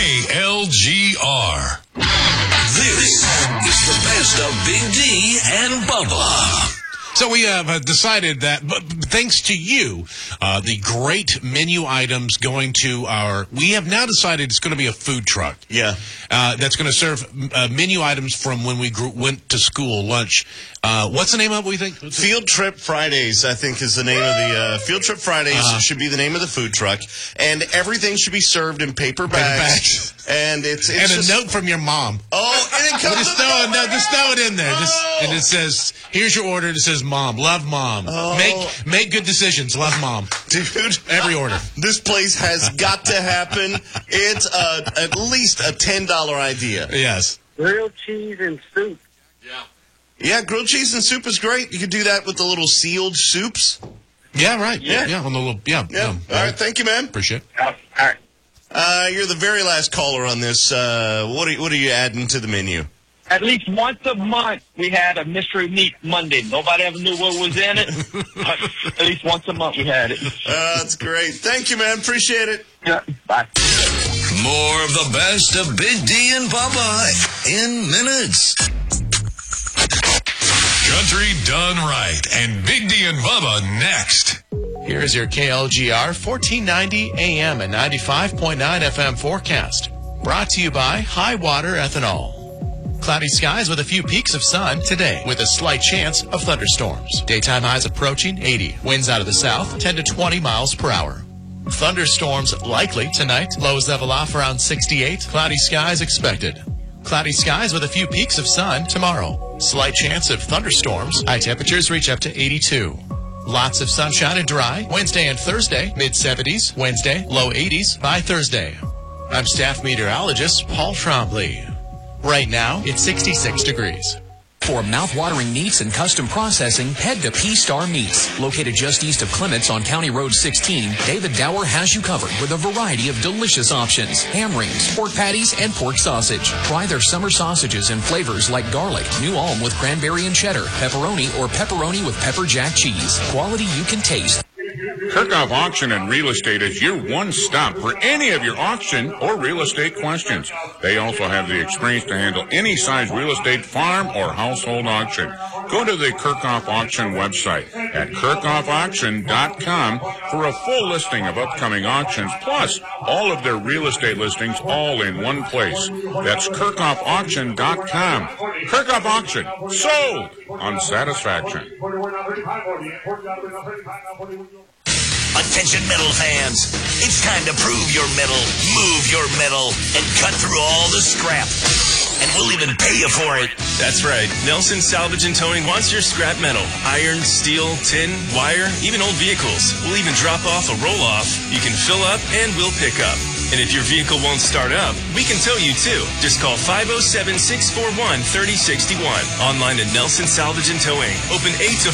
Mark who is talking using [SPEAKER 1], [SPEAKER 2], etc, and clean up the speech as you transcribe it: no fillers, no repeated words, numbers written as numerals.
[SPEAKER 1] KLGR. This is the best of Big D and Bubba.
[SPEAKER 2] So we have decided that, but thanks to you, the great menu items going to we have now decided it's going to be a food truck.
[SPEAKER 3] Yeah.
[SPEAKER 2] That's going to serve menu items from when we went to school, lunch. What's the name of it, we think?
[SPEAKER 3] Field Trip Fridays, I think, is the name of the... Field Trip Fridays should be the name of the food truck. And everything should be served in paper bags. And it's
[SPEAKER 2] and
[SPEAKER 3] just...
[SPEAKER 2] a note from your mom.
[SPEAKER 3] Oh, and it comes...
[SPEAKER 2] Just throw it in there. And it says, here's your order. It says, Mom. Love Mom.
[SPEAKER 3] Oh.
[SPEAKER 2] Make good decisions. Love Mom.
[SPEAKER 3] Dude.
[SPEAKER 2] Every order.
[SPEAKER 3] This place has got to happen. It's at least a $10 idea.
[SPEAKER 2] Yes.
[SPEAKER 4] Grilled cheese and soup.
[SPEAKER 3] Yeah, grilled cheese and soup is great. You could do that with the little sealed soups.
[SPEAKER 2] Yeah, right.
[SPEAKER 3] Yeah.
[SPEAKER 2] On the little,
[SPEAKER 3] Yeah. All right, thank you, man.
[SPEAKER 2] Appreciate it.
[SPEAKER 4] All right.
[SPEAKER 3] You're the very last caller on this. What are you adding to the menu?
[SPEAKER 5] At least once a month, we had a Mystery Meat Monday. Nobody ever knew what was in it. But at least once a month we had it.
[SPEAKER 3] That's great. Thank you, man. Appreciate it.
[SPEAKER 5] Yeah, bye.
[SPEAKER 1] More of the best of Big D and Bubba in minutes. Country done right, and Big D and Bubba next.
[SPEAKER 2] Here's your KLGR 1490 AM and 95.9 FM forecast. Brought to you by High Water Ethanol. Cloudy skies with a few peaks of sun today with a slight chance of thunderstorms. Daytime highs approaching 80. Winds out of the south 10 to 20 miles per hour. Thunderstorms likely tonight. Lows level off around 68. Cloudy skies expected. Cloudy skies with a few peaks of sun tomorrow. Slight chance of thunderstorms. High temperatures reach up to 82. Lots of sunshine and dry. Wednesday and Thursday, mid-70s. Wednesday, low 80s by Thursday. I'm staff meteorologist Paul Trombley. Right now, it's 66 degrees.
[SPEAKER 6] For mouth-watering meats and custom processing, head to P-Star Meats. Located just east of Clements on County Road 16, David Dower has you covered with a variety of delicious options. Ham rings, pork patties, and pork sausage. Try their summer sausages in flavors like garlic, New Ulm with cranberry and cheddar, pepperoni, or pepperoni with pepper jack cheese. Quality you can taste.
[SPEAKER 7] Kirchhoff Auction and Real Estate is your one stop for any of your auction or real estate questions. They also have the experience to handle any size real estate, farm, or household auction. Go to the Kirchhoff Auction website at KirchhoffAuction.com for a full listing of upcoming auctions, plus all of their real estate listings all in one place. That's KirchhoffAuction.com. Kirchhoff Auction. Sold on satisfaction.
[SPEAKER 1] Attention metal fans, it's time to prove your metal, move your metal, and cut through all the scrap. And we'll even pay you for it.
[SPEAKER 8] That's right. Nelson Salvage and Towing wants your scrap metal. Iron, steel, tin, wire, even old vehicles. We'll even drop off a roll-off. You can fill up and we'll pick up. And if your vehicle won't start up, we can tow you too. Just call 507-641-3061. Online at Nelson Salvage and Towing. Open 8 to